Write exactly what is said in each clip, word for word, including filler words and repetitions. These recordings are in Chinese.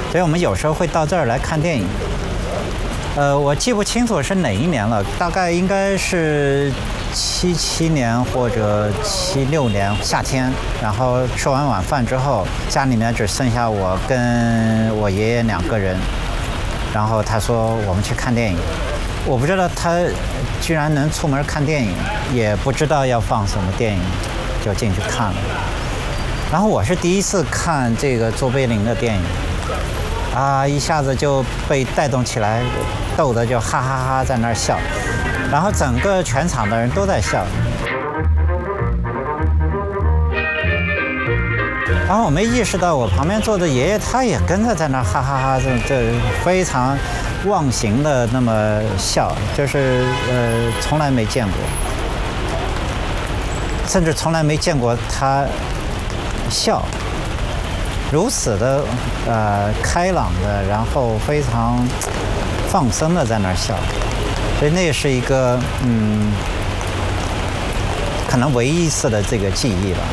所以我们有时候会到这儿来看电影。呃，我记不清楚是哪一年了，大概应该是七七年或者七六年夏天。然后吃完晚饭之后，家里面只剩下我跟我爷爷两个人。然后他说我们去看电影，我不知道他居然能出门看电影，也不知道要放什么电影，就进去看了。然后我是第一次看这个卓别林的电影。啊，一下子就被带动起来，逗得就哈哈哈在那儿笑，然后整个全场的人都在笑。然后我没意识到我旁边坐的爷爷他也跟着在那儿哈哈哈，这这非常忘形的那么笑，就是呃从来没见过，甚至从来没见过他笑。如此的呃开朗的，然后非常放松的在那儿笑，所以那是一个嗯，可能唯一一次的这个记忆吧。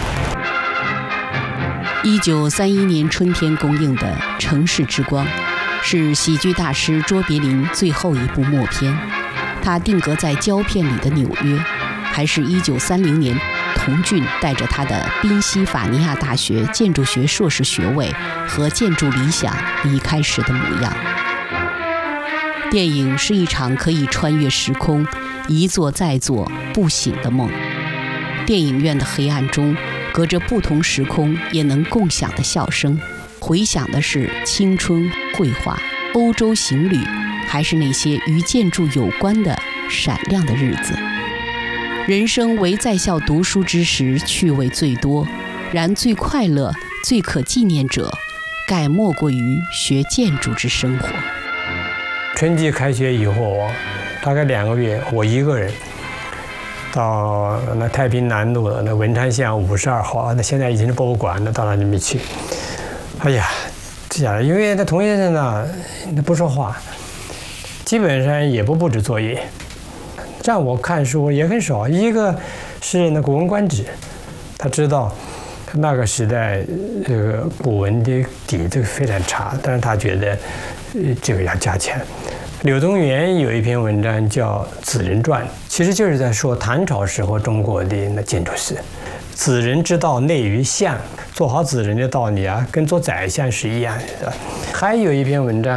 一九三一年春天公映的《城市之光》，是喜剧大师卓别林最后一部默片。他定格在胶片里的纽约，还是一九三零年。童俊带着他的宾夕法尼亚大学建筑学硕士学位和建筑理想离开时的模样。电影是一场可以穿越时空、一做再做不醒的梦。电影院的黑暗中，隔着不同时空也能共享的笑声，回响的是青春、绘画、欧洲行旅，还是那些与建筑有关的闪亮的日子。人生为在校读书之时趣味最多，然最快乐、最可纪念者，概莫过于学建筑之生活。 春季开学以后，大概两个月，我一个人到那太平南路的那文昌巷五十二号，那现在已经是博物馆了，到那里面去。哎呀，这样，因为那同学生呢，他不说话，基本上也不布置作业。让我看书也很少，一个是那《古文观止》，他知道那个时代这个古文的底子非常差，但是他觉得这个要加强。柳宗元有一篇文章叫《子人传》，其实就是在说唐朝时候中国的那建筑史。子人之道内于相，做好子人的道理啊，跟做宰相是一样的。还有一篇文章。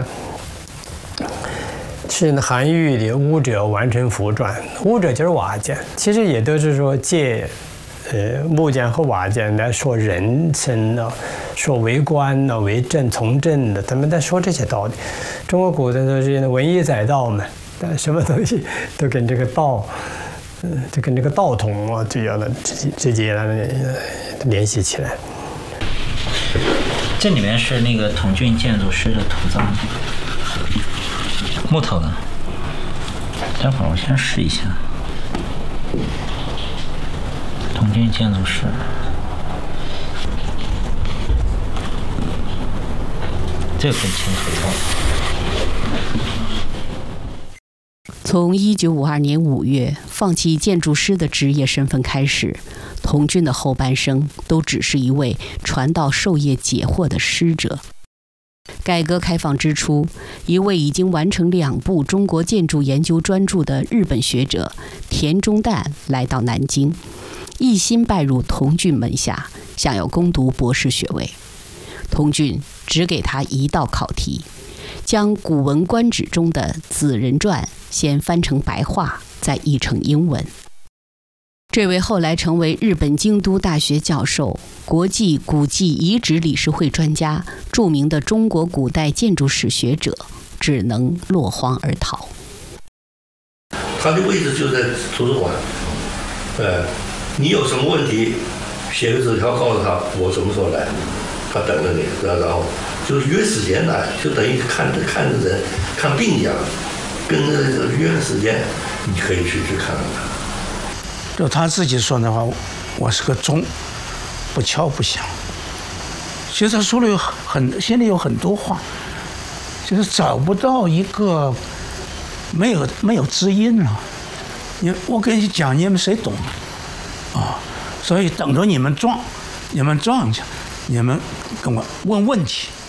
是韩愈的《巫者完成符传》，巫者就是瓦匠，其实也都是说借，呃，木匠和瓦匠来说人生呢，说为官呢、为政从政的，他们在说这些道理。中国古代都是文以载道嘛，但什么东西都跟这个道，呃，就跟这个道统啊，这样的直直接的联系起来。 这里面是那个童俊建筑师的图章。木头的，待会儿我先试一下。童俊建筑师，这个很清楚。 从一九五二年五月放弃建筑师的职业身份开始，童俊的后半生都只是一位传道授业解惑的师者。改革开放之初，一位已经完成两部中国建筑研究专著的日本学者田中旦来到南京，一心拜入童俊门下，想要攻读博士学位。童俊只给他一道考题，将《古文观止》中的《子人传》先翻成白话，再译成英文。这位后来成为日本京都大学教授、国际古迹遗址理事会专家、著名的中国古代建筑史学者，只能落荒而逃。 他的位置就在图书馆，呃，你有什么问题，写个纸条告诉他，我什么时候来，他等着你，然后就是约时间来，就等于看着看着人看病一样，跟着约个时间，你可以去去看看他。 就他自己说的话，我是个钟，不敲不响。其实他说了有很，心里有很多话，就是找不到一个没有没有知音了。你我跟你讲，你们谁懂啊？啊，所以等着你们撞，你们撞去，你们跟我问问题。